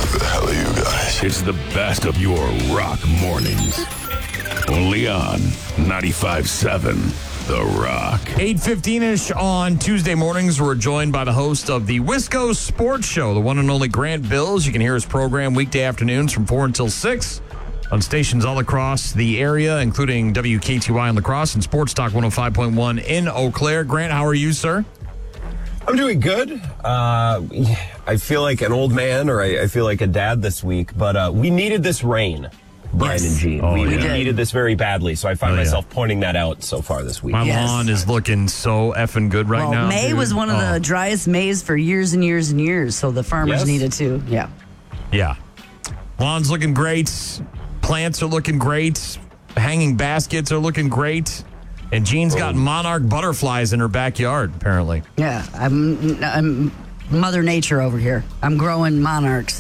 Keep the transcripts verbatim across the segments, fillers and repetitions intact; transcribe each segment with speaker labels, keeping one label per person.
Speaker 1: the hell are you guys?
Speaker 2: It's the best of your rock mornings. Only on ninety-five point seven The Rock.
Speaker 3: eight fifteen-ish on Tuesday mornings, we're joined by the host of the Wisco Sports Show, the one and only Grant Bills. You can hear his program weekday afternoons from four until six on stations all across the area, including W K T Y in La Crosse and Sports Talk one oh five point one in Eau Claire. Grant, how are you, sir?
Speaker 4: I'm doing good. Uh, I feel like an old man, or I, I feel like a dad this week, but uh, we needed this rain, Brian
Speaker 5: Yes.
Speaker 4: and Gene.
Speaker 3: Oh,
Speaker 4: we,
Speaker 3: yeah.
Speaker 4: we needed this very badly, so I find
Speaker 3: Oh, yeah.
Speaker 4: myself pointing that out so far this week.
Speaker 3: My
Speaker 5: Yes.
Speaker 3: lawn is looking so effing good right
Speaker 5: well,
Speaker 3: now.
Speaker 5: May
Speaker 3: dude.
Speaker 5: was one of
Speaker 3: Oh,
Speaker 5: the driest Mays for years and years and years, so the farmers
Speaker 4: Yes.
Speaker 5: needed to. Yeah.
Speaker 3: Yeah. Lawn's looking great. Plants are looking great. Hanging baskets are looking great. And Jean's got monarch butterflies in her backyard, apparently.
Speaker 5: Yeah. I'm, I'm Mother Nature over here. I'm growing monarchs.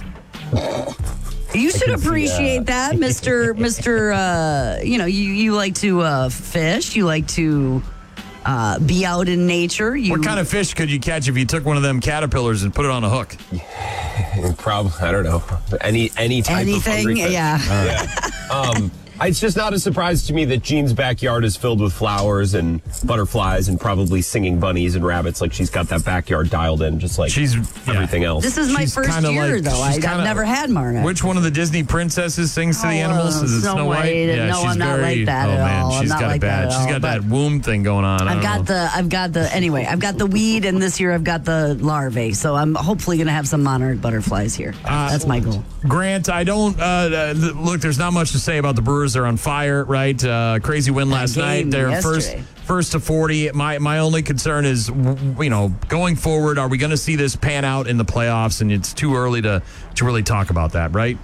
Speaker 5: You should appreciate that, Mister Mister Uh, you know, you, you like to uh, fish. You like to uh, be out in nature. You,
Speaker 3: What kind of fish could you catch if you took one of them caterpillars and put it on a hook?
Speaker 4: Probably, I don't know, any any type of
Speaker 5: anything?
Speaker 4: hungry fish.
Speaker 5: Yeah.
Speaker 4: Yeah. Um, it's just not a surprise to me that Jean's backyard is filled with flowers and butterflies and probably singing bunnies and rabbits. Like she's got that backyard dialed in, just like
Speaker 3: She's-
Speaker 4: everything
Speaker 3: yeah.
Speaker 4: else.
Speaker 5: This is my
Speaker 3: She's
Speaker 5: first
Speaker 3: kinda
Speaker 5: year,
Speaker 3: like-
Speaker 5: though. I,
Speaker 3: she's
Speaker 5: I've
Speaker 3: kinda-
Speaker 5: never had Marna.
Speaker 3: Which one of the Disney princesses sings to the
Speaker 5: Oh,
Speaker 3: animals? Is it
Speaker 5: Snow
Speaker 3: Snow White?
Speaker 5: White. No,
Speaker 3: she's
Speaker 5: I'm not
Speaker 3: very,
Speaker 5: like that
Speaker 3: oh,
Speaker 5: at
Speaker 3: man,
Speaker 5: all. I'm
Speaker 3: She's
Speaker 5: not
Speaker 3: got
Speaker 5: like
Speaker 3: it bad.
Speaker 5: that at
Speaker 3: She's
Speaker 5: all,
Speaker 3: got that
Speaker 5: but
Speaker 3: womb thing going on. I
Speaker 5: I've
Speaker 3: don't
Speaker 5: got
Speaker 3: know.
Speaker 5: the, I've got the, anyway, I've got the weed, and this year I've got the larvae. So I'm hopefully going to have some monarch butterflies here.
Speaker 3: Uh,
Speaker 5: That's my goal.
Speaker 3: Grant, I don't uh, uh, th- look. There's not much to say about the Brewers. They're on fire, right? Uh, crazy win last
Speaker 5: game
Speaker 3: night. They're first,
Speaker 5: yesterday.
Speaker 3: first to forty. My my only concern is, w- you know, going forward, are we going to see this pan out in the playoffs? And it's too early to to really talk about that, right?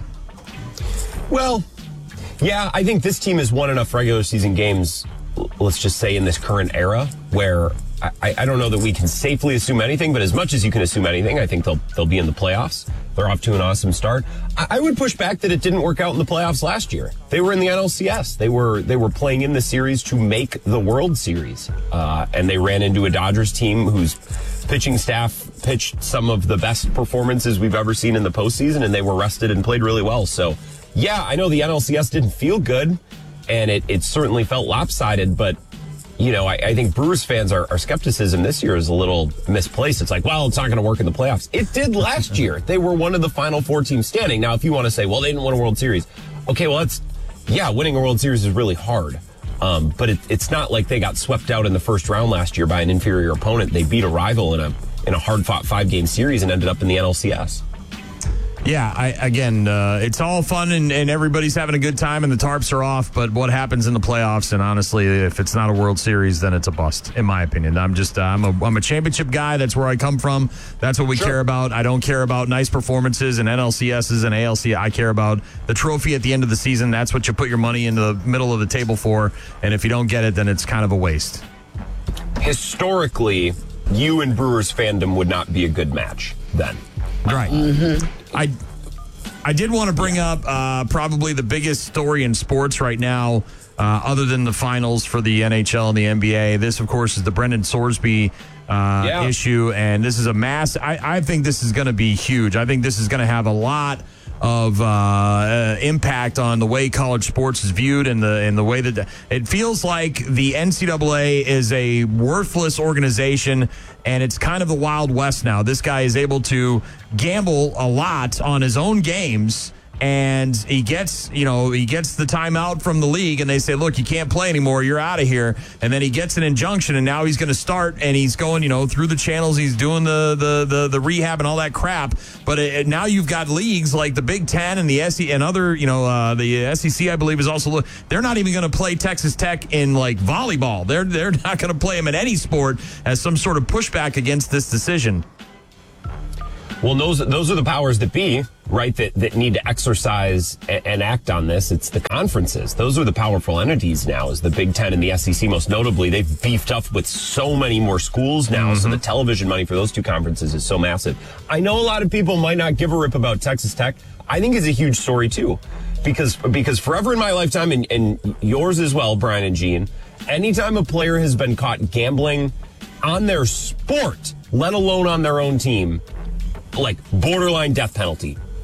Speaker 4: Well, yeah, I think this team has won enough regular season games, l- let's just say in this current era, where I, I don't know that we can safely assume anything, but as much as you can assume anything, I think they'll they'll be in the playoffs. They're off to an awesome start. I, I would push back that it didn't work out in the playoffs last year. They were in the N L C S. They were they were playing in the series to make the World Series, uh, and they ran into a Dodgers team whose pitching staff pitched some of the best performances we've ever seen in the postseason, and they were rested and played really well. So, yeah, I know the N L C S didn't feel good, and it, it certainly felt lopsided, but, you know, I, I think Brewers fans, are, our skepticism this year is a little misplaced. It's like, well, it's not going to work in the playoffs. It did last year. They were one of the final four teams standing. Now, if you want to say, well, they didn't win a World Series. Okay, well, that's, yeah, winning a World Series is really hard. Um, but it, it's not like they got swept out in the first round last year by an inferior opponent. They beat a rival in a in a hard-fought five-game series and ended up in the N L C S.
Speaker 3: Yeah, I, again, uh, it's all fun and, and everybody's having a good time and the tarps are off, but what happens in the playoffs, and honestly, if it's not a World Series, then it's a bust, in my opinion. I'm just, uh, I'm, a, I'm a championship guy. That's where I come from. That's what we
Speaker 4: Sure.
Speaker 3: care about. I don't care about nice performances and N L C S's and A L C. I care about the trophy at the end of the season. That's what you put your money in the middle of the table for, and if you don't get it, then it's kind of a waste.
Speaker 4: Historically, you and Brewers fandom would not be a good match then.
Speaker 3: Right. I I did want to bring up uh, probably the biggest story in sports right now, uh, other than the finals for the N H L and the N B A. This, of course, is the Brendan Sorsby uh,
Speaker 4: Yeah.
Speaker 3: issue, and this is a mass. I, I think this is going to be huge. I think this is going to have a lot of uh, uh, impact on the way college sports is viewed and the and the way that it feels like the N C double A is a worthless organization and it's kind of the Wild West now. This guy is able to gamble a lot on his own games, and he gets, you know, he gets the timeout from the league, and they say, look, you can't play anymore. You're out of here. And then he gets an injunction, and now he's going to start, and he's going, you know, through the channels. He's doing the the the, the rehab and all that crap. But it, now you've got leagues like the Big Ten and the S E C and other, you know, uh, the S E C, I believe, is also. They're not even going to play Texas Tech in like volleyball. They're they're not going to play them in any sport as some sort of pushback against this decision.
Speaker 4: Well, those those are the powers that be, right, that, that need to exercise and, and act on this. It's the conferences. Those are the powerful entities now, is the Big Ten and the S E C most notably. They've beefed up with so many more schools now, mm-hmm. so the television money for those two conferences is so massive. I know a lot of people might not give a rip about Texas Tech. I think it's a huge story, too, because because forever in my lifetime, and, and yours as well, Brian and Gene, anytime a player has been caught gambling on their sport, let alone on their own team, like borderline death penalty.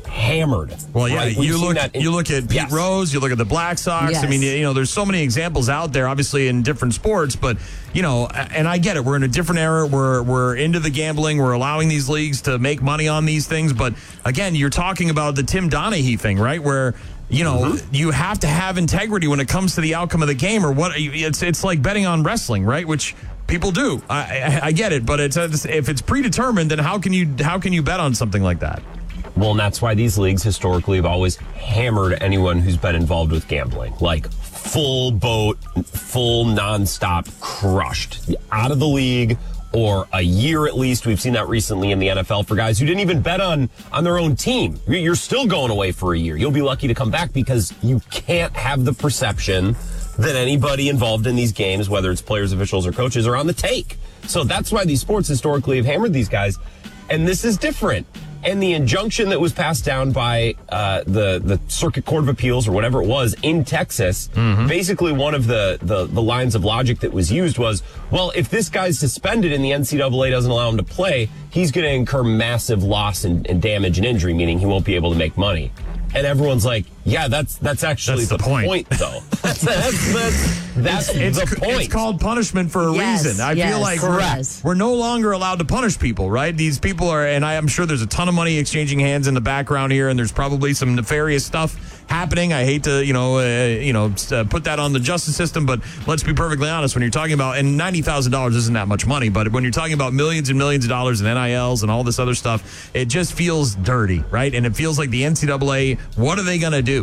Speaker 4: hammered.
Speaker 3: Well, yeah,
Speaker 4: right? We've
Speaker 3: you
Speaker 4: seen
Speaker 3: look
Speaker 4: that in-
Speaker 3: you look at Pete
Speaker 4: Yes.
Speaker 3: Rose, you look at the Black Sox.
Speaker 5: Yes.
Speaker 3: I mean, you know, there's so many examples out there, obviously in different sports, but you know, and I get it. We're in a different era. We're we're into the gambling. We're allowing these leagues to make money on these things. But again, you're talking about the Tim Donaghy thing, right? Where you know mm-hmm. you have to have integrity when it comes to the outcome of the game, or what? It's it's like betting on wrestling, right? Which people do. I, I, I get it, but it's if it's predetermined, then how can you how can you bet on something like that?
Speaker 4: Well, and that's why these leagues historically have always hammered anyone who's been involved with gambling. Like full boat, full nonstop crushed. Out of the league or a year at least. We've seen that recently in the N F L for guys who didn't even bet on, on their own team. You're still going away for a year. You'll be lucky to come back because you can't have the perception that anybody involved in these games, whether it's players, officials, or coaches, are on the take. So that's why these sports historically have hammered these guys. And this is different. And the injunction that was passed down by uh, the the Circuit Court of Appeals or whatever it was in Texas, mm-hmm. basically one of the, the, the lines of logic that was used was, well, if this guy's suspended and the N C double A doesn't allow him to play, he's going to incur massive loss and, and damage and injury, meaning he won't be able to make money. And everyone's like, yeah, that's that's actually
Speaker 3: that's
Speaker 4: the,
Speaker 3: the point.
Speaker 4: point, though. that's that's, that's, that's
Speaker 3: it's,
Speaker 4: the
Speaker 3: it's,
Speaker 4: point.
Speaker 3: It's called punishment for a
Speaker 5: Yes,
Speaker 3: reason. I
Speaker 5: yes,
Speaker 3: feel like
Speaker 5: correct.
Speaker 3: we're, we're no longer allowed to punish people, right? These people are, and I am sure there's a ton of money exchanging hands in the background here, and there's probably some nefarious stuff happening. I hate to, you know, uh, you know, uh, put that on the justice system, but let's be perfectly honest. When you're talking about, and ninety thousand dollars isn't that much money, but when you're talking about millions and millions of dollars in N I Ls and all this other stuff, it just feels dirty, right? And it feels like the N C double A, what are they going to do?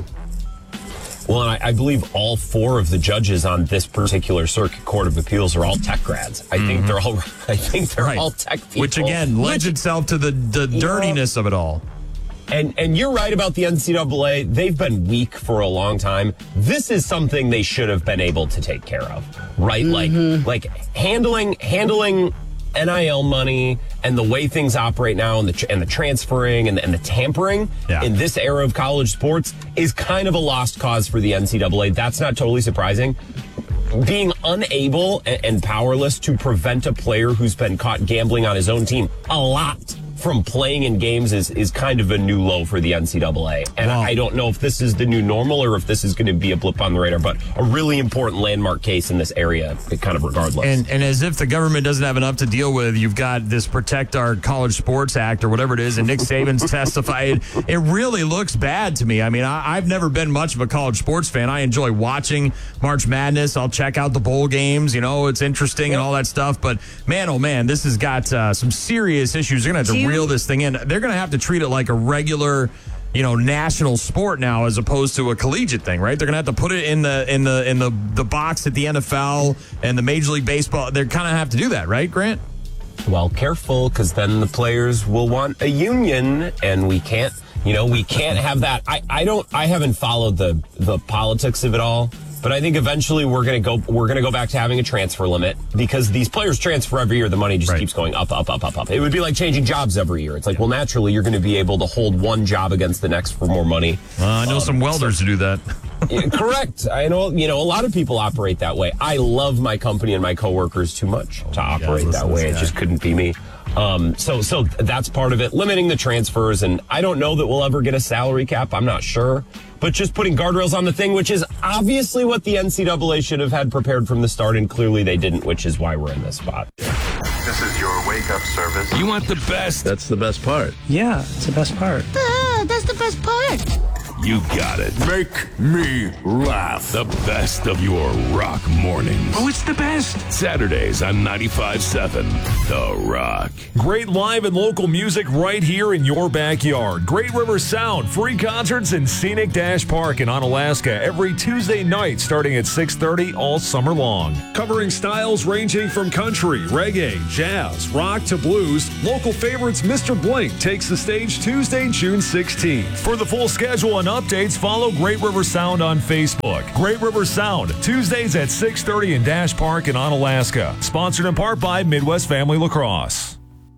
Speaker 4: Well, and I, I believe all four of the judges on this particular Circuit Court of Appeals are all tech grads. I mm-hmm. think they're all. I think they're
Speaker 3: right.
Speaker 4: all tech people.
Speaker 3: Which again lends
Speaker 4: Which,
Speaker 3: itself to the the dirtiness know, of it all.
Speaker 4: And and you're right about the N C double A. They've been weak for a long time. This is something they should have been able to take care of, right? Mm-hmm. Like like handling handling N I L money and the way things operate now, and the and the transferring and the, and the tampering yeah. in this era of college sports is kind of a lost cause for the N C double A. That's not totally surprising. Being unable and, and powerless to prevent a player who's been caught gambling on his own team a lot from playing in games is, is kind of a new low for the N C double A. And wow. I don't know if this is the new normal or if this is going to be a blip on the radar, but a really important landmark case in this area, kind of regardless.
Speaker 3: And, and as if the government doesn't have enough to deal with, you've got this Protect Our College Sports Act or whatever it is, and Nick Saban's testified. It really looks bad to me. I mean, I, I've never been much of a college sports fan. I enjoy watching March Madness. I'll check out the bowl games. You know, it's interesting yeah. and all that stuff. But man, oh man, this has got uh, some serious issues. They're going to have to reel this thing in. They're going to have to treat it like a regular, you know, national sport now, as opposed to a collegiate thing, right? They're going to have to put it in the in the in the the box at the N F L and the Major League Baseball. They're kind of have to do that, right, Grant?
Speaker 4: Well, careful, because then the players will want a union, and we can't. You know, we can't have that. I, I don't. I haven't followed the the politics of it all. But I think eventually we're going to go we're going to go back to having a transfer limit, because these players transfer every year. The money just right. keeps going up, up, up, up, up. It would be like changing jobs every year. It's like, yeah. well, naturally, you're going to be able to hold one job against the next for more money.
Speaker 3: Uh, I know um, some welders so, who do that.
Speaker 4: yeah, correct. I know, you know, a lot of people operate that way. I love my company and my coworkers too much oh to operate God, that way. It just couldn't be me. Um, so, so that's part of it, limiting the transfers. And I don't know that we'll ever get a salary cap. I'm not sure. But just putting guardrails on the thing, which is obviously what the N C double A should have had prepared from the start, and clearly they didn't, which is why we're in this spot.
Speaker 1: This is your wake-up service.
Speaker 2: You want the best?
Speaker 6: That's the best part.
Speaker 7: Yeah, it's the best part.
Speaker 8: Ah, that's the best part.
Speaker 2: You got it. Make me laugh. The best of your rock mornings.
Speaker 7: Oh, it's the best.
Speaker 2: Saturdays on ninety-five point seven The Rock.
Speaker 9: Great live and local music right here in your backyard. Great River Sound, free concerts in Scenic Dash Park in Onalaska every Tuesday night starting at six thirty all summer long. Covering styles ranging from country, reggae, jazz, rock to blues, local favorites Mister Blink takes the stage Tuesday, June sixteenth. For the full schedule and updates, follow Great River Sound on Facebook. Great River Sound, Tuesdays at six thirty in Dash Park in Onalaska. Sponsored in part by Midwest Family Lacrosse.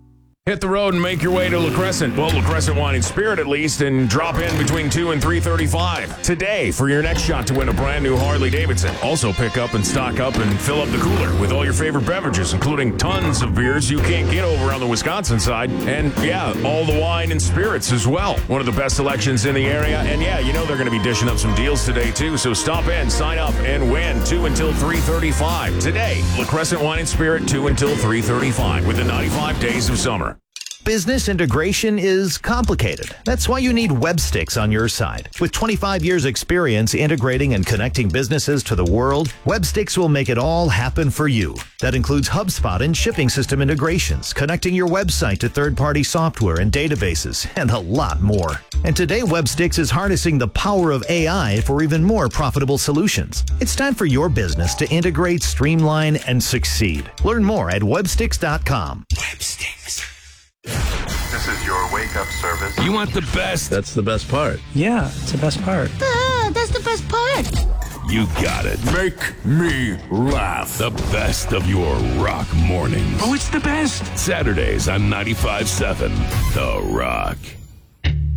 Speaker 3: hit the road and make your way to La Crescent. Well, La Crescent Wine and Spirit at least, and drop in between two and three thirty-five today for your next shot to win a brand new Harley Davidson. Also pick up and stock up and fill up the cooler with all your favorite beverages, including tons of beers you can't get over on the Wisconsin side. And yeah, all the wine and spirits as well. One of the best selections in the area. And yeah, you know they're going to be dishing up some deals today too. So stop in, sign up, and win two until three thirty-five today. La Crescent Wine and Spirit two until three thirty-five with the ninety-five days of summer.
Speaker 6: Business integration is complicated. That's why you need Websticks on your side. With twenty-five years experience integrating and connecting businesses to the world, Websticks will make it all happen for you. That includes HubSpot and shipping system integrations, connecting your website to third-party software and databases, and a lot more. And today, Websticks is harnessing the power of A I for even more profitable solutions. It's time for your business to integrate, streamline, and succeed. Learn more at websticks dot com. Websticks.
Speaker 1: This is your wake-up service.
Speaker 2: You want the best?
Speaker 7: That's the best part. Yeah, it's the best part.
Speaker 8: Ah, that's the best part.
Speaker 2: You got it. Make me laugh. The best of your rock mornings.
Speaker 7: Oh, it's the best.
Speaker 2: Saturdays on ninety-five seven The Rock.